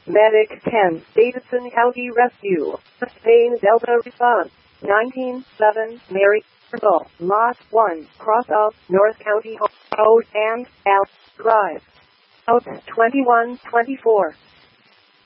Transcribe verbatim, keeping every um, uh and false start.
Medic ten, Davidson County Rescue. Spain Delta response. nineteen seven, Mary, Lot one, Cross of North County Road and Al Drive. Out twenty-one twenty-four.